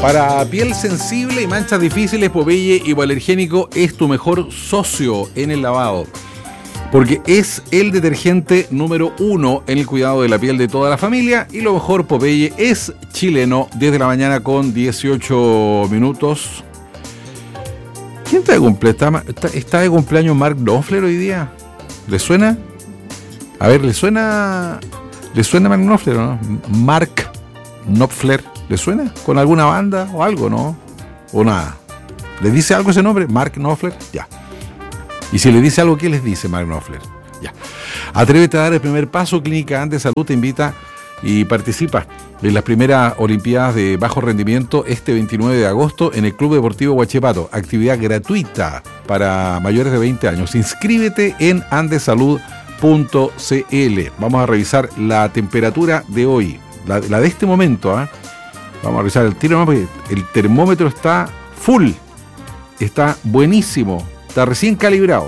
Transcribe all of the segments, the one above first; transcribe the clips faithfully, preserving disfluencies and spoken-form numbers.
Para piel sensible y manchas difíciles, Popeye Hipoalergénico es tu mejor socio en el lavado, porque es el detergente número uno en el cuidado de la piel de toda la familia. Y lo mejor, Popeye es chileno. Desde la mañana con dieciocho minutos. ¿Quién está de cumpleaños? ¿Está, está de cumpleaños Mark Knopfler hoy día? ¿Le suena? A ver, ¿le suena? ¿Le suena Mark Knopfler o no? Mark Knopfler. ¿Le suena? ¿Con alguna banda o algo, no? ¿O nada? ¿Le dice algo ese nombre? Mark Knopfler. Ya. Y si le dice algo, ¿qué les dice Mark Knopfler? Ya. Atrévete a dar el primer paso. Clínica Andes Salud te invita y participa en las primeras Olimpiadas de Bajo Rendimiento este veintinueve de agosto en el Club Deportivo Huachipato. Actividad gratuita para mayores de veinte años. Inscríbete en andesalud punto c l. Vamos a revisar la temperatura de hoy, la, la de este momento, ¿eh? Vamos a revisar el tiro, porque el termómetro está full, está buenísimo, está recién calibrado,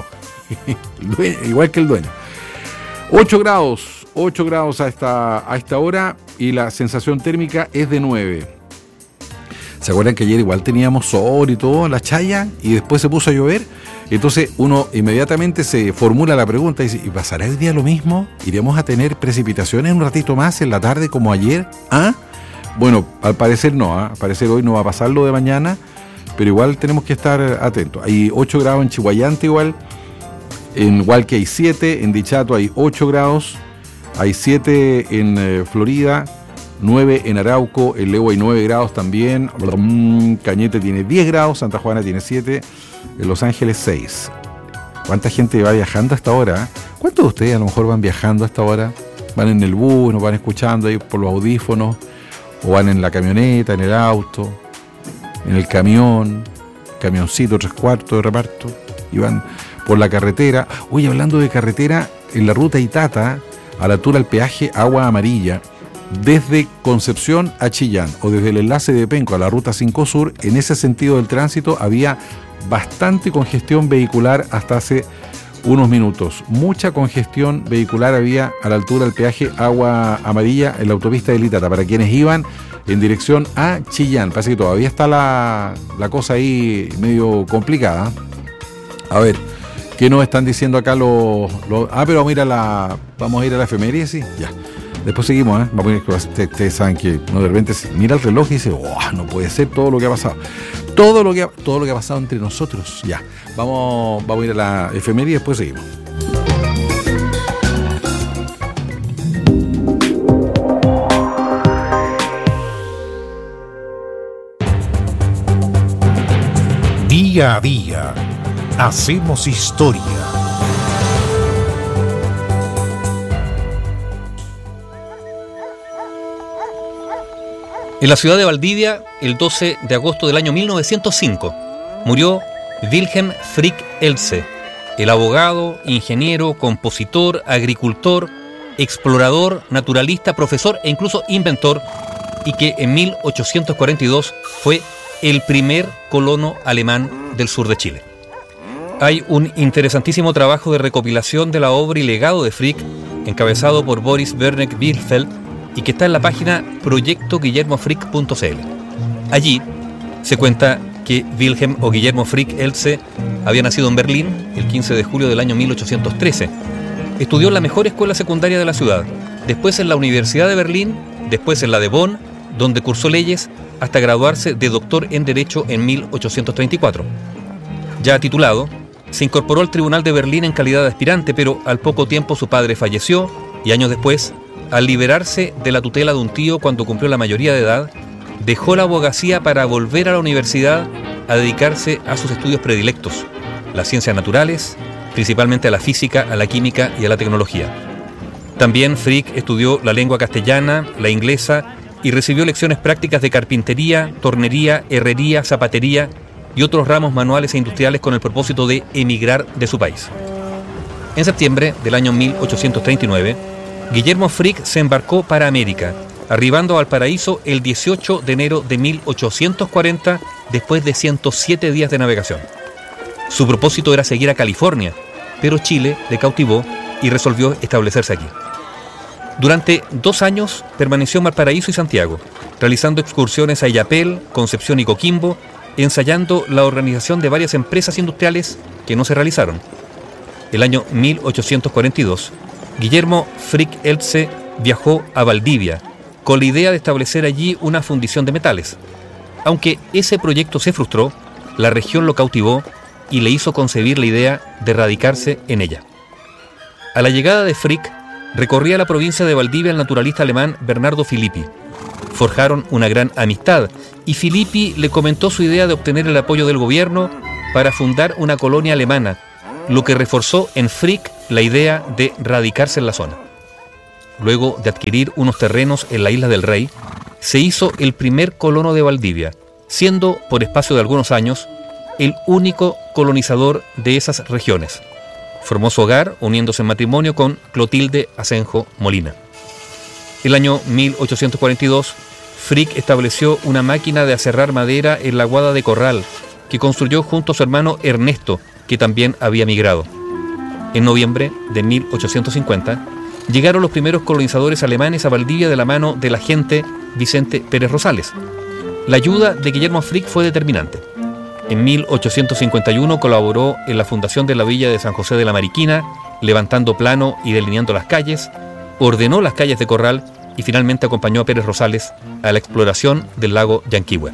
igual que el dueño. ocho grados, ocho grados a esta, a esta hora, y la sensación térmica es de nueve. ¿Se acuerdan que ayer igual teníamos sol y todo, la chaya, y después se puso a llover? Entonces uno inmediatamente se formula la pregunta y dice, ¿y pasará el día lo mismo? ¿Iremos a tener precipitaciones un ratito más en la tarde como ayer? ¿Ah? Bueno, al parecer no, ¿eh? Al parecer hoy no va a pasar lo de mañana, pero igual tenemos que estar atentos. Hay ocho grados en Chihuayante igual, en Hualque hay siete, en Dichato hay ocho grados, hay siete en eh, Florida, nueve en Arauco, en Leo hay nueve grados también, Cañete tiene diez grados, Santa Juana tiene siete, en Los Ángeles seis. ¿Cuánta gente va viajando hasta ahora? ¿Eh? ¿Cuántos de ustedes a lo mejor van viajando hasta ahora? Van en el bus, nos van escuchando ahí por los audífonos, o van en la camioneta, en el auto, en el camión, camioncito tres cuartos de reparto, y van por la carretera. Oye, hablando de carretera, en la ruta Itata, a la altura del peaje Agua Amarilla, desde Concepción a Chillán, o desde el enlace de Penco a la ruta cinco Sur, en ese sentido del tránsito había bastante congestión vehicular hasta hace unos minutos. Mucha congestión vehicular había a la altura del peaje Agua Amarilla en la autopista de Itata, para quienes iban en dirección a Chillán. Parece que todavía está la, la cosa ahí medio complicada. A ver, ¿qué nos están diciendo acá los, los... Ah, pero vamos a ir a la... Vamos a ir a la efeméride, sí, ya. Después seguimos, ¿eh? Vamos a ir, ustedes, ustedes saben que uno de repente mira el reloj y dice, oh, no puede ser todo lo que ha pasado. Todo lo que ha, todo lo que ha pasado entre nosotros. Ya. Vamos, vamos a ir a la efeméride y después seguimos. Día a día, hacemos historia. En la ciudad de Valdivia, el doce de agosto del año mil novecientos cinco, murió Wilhelm Frick Else, el abogado, ingeniero, compositor, agricultor, explorador, naturalista, profesor e incluso inventor, y que en mil ochocientos cuarenta y dos fue el primer colono alemán del sur de Chile. Hay un interesantísimo trabajo de recopilación de la obra y legado de Frick, encabezado por Boris Werneck Bielefeld, y que está en la página proyecto guillermo frick punto c l. Allí se cuenta que Wilhelm o Guillermo Frick Else había nacido en Berlín el quince de julio del año mil ochocientos trece. Estudió en la mejor escuela secundaria de la ciudad, después en la Universidad de Berlín, después en la de Bonn, donde cursó leyes hasta graduarse de doctor en Derecho en mil ochocientos treinta y cuatro. Ya titulado, se incorporó al Tribunal de Berlín en calidad de aspirante, pero al poco tiempo su padre falleció y años después, al liberarse de la tutela de un tío cuando cumplió la mayoría de edad, dejó la abogacía para volver a la universidad a dedicarse a sus estudios predilectos, las ciencias naturales, principalmente a la física, a la química y a la tecnología. También Frick estudió la lengua castellana, la inglesa y recibió lecciones prácticas de carpintería, tornería, herrería, zapatería y otros ramos manuales e industriales con el propósito de emigrar de su país. En septiembre del año mil ochocientos treinta y nueve, Guillermo Frick se embarcó para América, arribando a Valparaíso el dieciocho de enero de mil ochocientos cuarenta, después de ciento siete días de navegación. Su propósito era seguir a California, pero Chile le cautivó y resolvió establecerse aquí. Durante dos años permaneció en Valparaíso y Santiago, realizando excursiones a Illapel, Concepción y Coquimbo, ensayando la organización de varias empresas industriales que no se realizaron. El año mil ochocientos cuarenta y dos, Guillermo Frick Eltze viajó a Valdivia con la idea de establecer allí una fundición de metales. Aunque ese proyecto se frustró, la región lo cautivó y le hizo concebir la idea de radicarse en ella. A la llegada de Frick, recorría la provincia de Valdivia el naturalista alemán Bernardo Filippi. Forjaron una gran amistad y Filippi le comentó su idea de obtener el apoyo del gobierno para fundar una colonia alemana, lo que reforzó en Frick la idea de radicarse en la zona. Luego de adquirir unos terrenos en la Isla del Rey, se hizo el primer colono de Valdivia, siendo, por espacio de algunos años, el único colonizador de esas regiones. Formó su hogar uniéndose en matrimonio con Clotilde Asenjo Molina. El año mil ochocientos cuarenta y dos, Frick estableció una máquina de aserrar madera en la Guada de Corral, que construyó junto a su hermano Ernesto, que también había migrado. En noviembre de mil ochocientos cincuenta, llegaron los primeros colonizadores alemanes a Valdivia de la mano del agente Vicente Pérez Rosales. La ayuda de Guillermo Frick fue determinante. En mil ochocientos cincuenta y uno colaboró en la fundación de la villa de San José de la Mariquina, levantando plano y delineando las calles, ordenó las calles de Corral y finalmente acompañó a Pérez Rosales a la exploración del lago Yanquihue.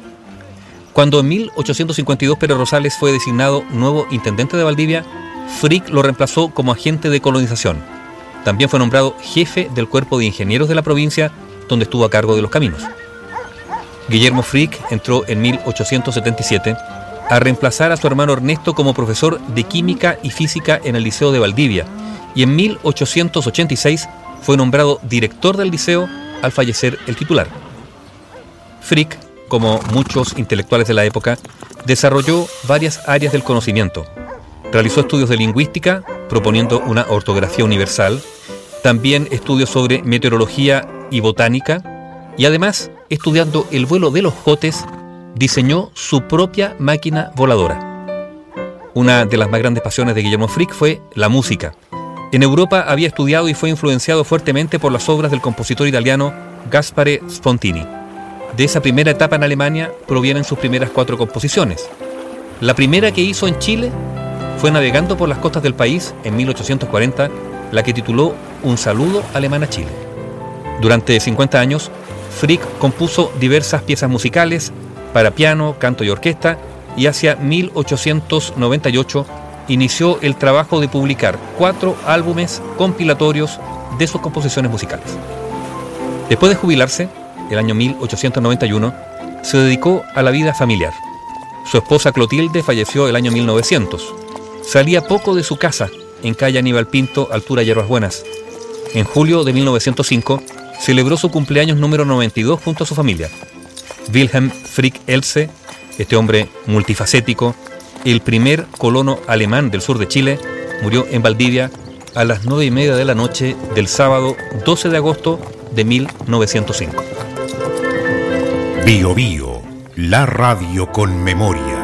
Cuando en mil ochocientos cincuenta y dos Pérez Rosales fue designado nuevo intendente de Valdivia, Frick lo reemplazó como agente de colonización. También fue nombrado jefe del cuerpo de ingenieros de la provincia, donde estuvo a cargo de los caminos. Guillermo Frick entró en mil ochocientos setenta y siete a reemplazar a su hermano Ernesto como profesor de química y física en el Liceo de Valdivia, y en mil ochocientos ochenta y seis fue nombrado director del liceo al fallecer el titular. Frick, como muchos intelectuales de la época, desarrolló varias áreas del conocimiento. Realizó estudios de lingüística, proponiendo una ortografía universal, también estudios sobre meteorología y botánica, y además, estudiando el vuelo de los jotes, diseñó su propia máquina voladora. Una de las más grandes pasiones de Guillermo Frick fue la música. En Europa había estudiado y fue influenciado fuertemente por las obras del compositor italiano Gaspare Spontini. De esa primera etapa en Alemania provienen sus primeras cuatro composiciones. La primera que hizo en Chile fue navegando por las costas del país en mil ochocientos cuarenta, la que tituló Un saludo alemán a Chile. Durante cincuenta años, Frick compuso diversas piezas musicales para piano, canto y orquesta, y hacia mil ochocientos noventa y ocho inició el trabajo de publicar cuatro álbumes compilatorios de sus composiciones musicales. Después de jubilarse, el año mil ochocientos noventa y uno, se dedicó a la vida familiar. Su esposa Clotilde falleció el año mil novecientos. Salía poco de su casa, en calle Aníbal Pinto, altura Hierbas Buenas. En julio de mil novecientos cinco, celebró su cumpleaños número noventa y dos junto a su familia. Wilhelm Frick Eltze, este hombre multifacético, el primer colono alemán del sur de Chile, murió en Valdivia a las nueve y media de la noche del sábado doce de agosto de mil novecientos cinco. Bio Bio, la radio con memoria.